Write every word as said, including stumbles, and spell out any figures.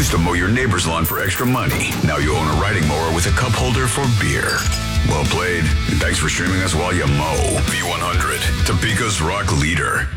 used to mow your neighbor's lawn for extra money. Now you own a riding mower with a cup holder for beer. Well played. Thanks for streaming us while you mow. V one hundred, Topeka's rock leader.